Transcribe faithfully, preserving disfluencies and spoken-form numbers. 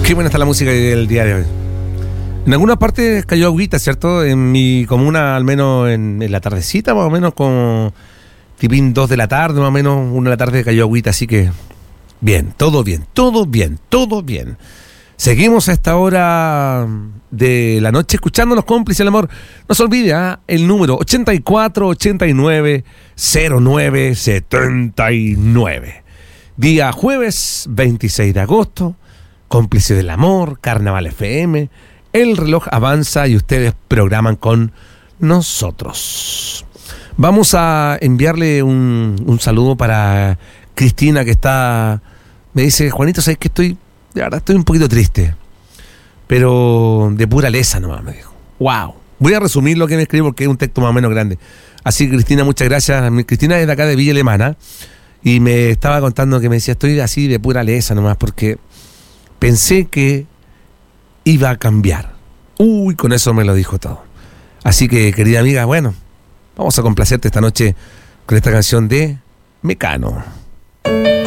Qué buena está la música del día de hoy. En algunas partes cayó agüita, ¿cierto? En mi comuna, al menos en, en la tardecita, más o menos como tipín dos de la tarde, más o menos una de la tarde cayó agüita, así que bien, todo bien, todo bien, todo bien. Seguimos a esta hora de la noche escuchando Los Cómplices del Amor. No se olvide, ¿eh? El número ochenta y cuatro ochenta y nueve cero nueve setenta y nueve. Día jueves veintiséis de agosto, Cómplices del Amor, Carnaval F M. El reloj avanza y ustedes programan con nosotros. Vamos a enviarle un, un saludo para Cristina, que está... Me dice, Juanito, ¿sabes que estoy... De verdad, estoy un poquito triste, pero de pura lesa nomás, me dijo. Wow. Voy a resumir lo que me escribió porque es un texto más o menos grande. Así que, Cristina, muchas gracias. Cristina es de acá de Villa Alemana y me estaba contando que me decía, estoy así de pura lesa nomás porque pensé que iba a cambiar. Uy, con eso me lo dijo todo. Así que, querida amiga, bueno, vamos a complacerte esta noche con esta canción de Mecano.